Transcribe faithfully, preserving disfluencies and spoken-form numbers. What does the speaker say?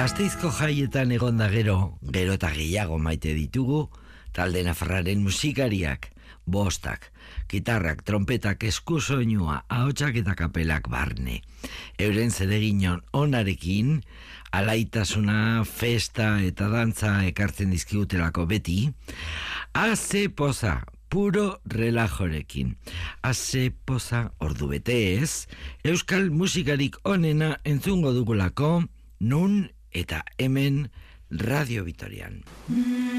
Gasteizko jaietan egonda gero, gero eta gehiago maite ditugu, talde nafarraren musikariak, bostak, gitarrak, trompetak, eskusoinua, ahotsak eta kapelak barne. Euren zereginon onarekin, alaitasuna, festa eta dantza ekartzen dizkigutelako beti, haze poza, puro relajorekin. Haze poza ordu betez, euskal musikarik onena entzungo dugulako, nun eta hemen Radio Vitorian.